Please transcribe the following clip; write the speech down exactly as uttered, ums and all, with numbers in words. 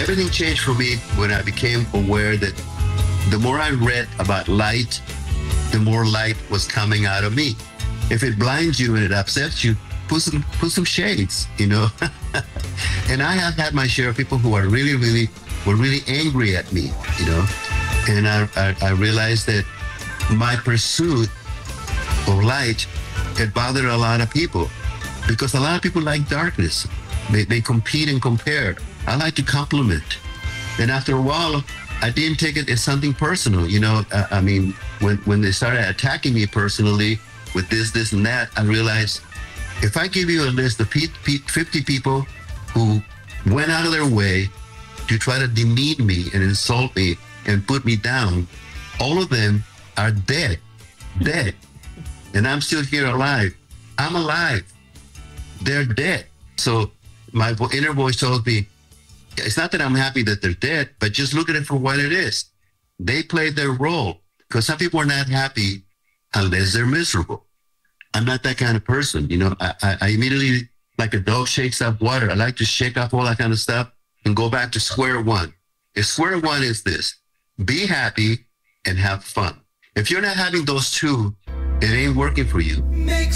Everything changed for me when I became aware that the more I read about light, the more light was coming out of me. If it blinds you and it upsets you, put some put some shades, you know. And I have had my share of people who are really, really were really angry at me, you know. And I I, I realized that my pursuit of light had bothered a lot of people because a lot of people like darkness. They they compete and compare. I like to compliment. And after a while, I didn't take it as something personal, you know. I, I mean, when when they started attacking me personally with this, this, and that, I realized if I give you a list of fifty people who went out of their way to try to demean me and insult me and put me down, all of them are dead, dead. And I'm still here alive. I'm alive. They're dead. So my inner voice told me, it's not that I'm happy that they're dead, but just look at it for what it is. They played their role because some people are not happy unless they're miserable. I'm not that kind of person. You know, I, I, I immediately, like a dog shakes up water, I like to shake off all that kind of stuff and go back to square one. If square one is this, be happy and have fun. If you're not having those two, it ain't working for you.